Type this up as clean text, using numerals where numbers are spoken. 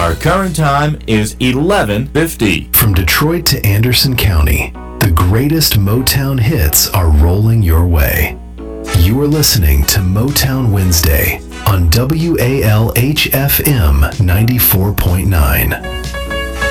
Our current time is 11:50. From Detroit to Anderson County, the greatest Motown hits are rolling your way. You are listening to Motown Wednesday on WALHFM 94.9.